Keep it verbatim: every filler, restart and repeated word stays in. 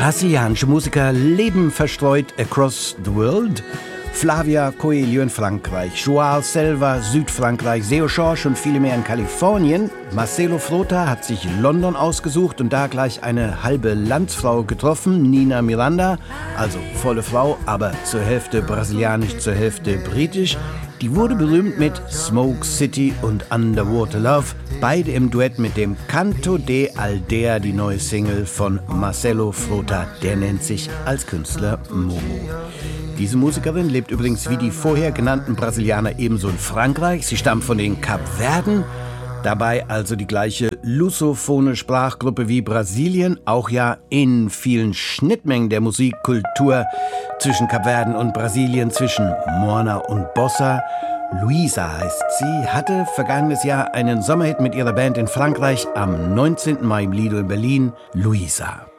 Brasilianische Musiker leben verstreut across the world. Flavia Coelho in Frankreich, Joao Selva Südfrankreich, Seo Schorsch und viele mehr in Kalifornien. Marcelo Frota hat sich London ausgesucht und da gleich eine halbe Landsfrau getroffen, Nina Miranda, also volle Frau, aber zur Hälfte brasilianisch, zur Hälfte britisch. Die wurde berühmt mit Smoke City und Underwater Love, beide im Duett mit dem Canto de Aldea, die neue Single von Marcelo Frota, der nennt sich als Künstler Momo. Diese Musikerin lebt übrigens wie die vorher genannten Brasilianer ebenso in Frankreich. Sie stammt von den Kapverden, dabei also die gleiche lusophone Sprachgruppe wie Brasilien, auch ja in vielen Schnittmengen der Musikkultur zwischen Kapverden und Brasilien, zwischen Morna und Bossa. Luisa heißt sie, hatte vergangenes Jahr einen Sommerhit mit ihrer Band in Frankreich, am neunzehnten Mai im Lido in Berlin, Luisa.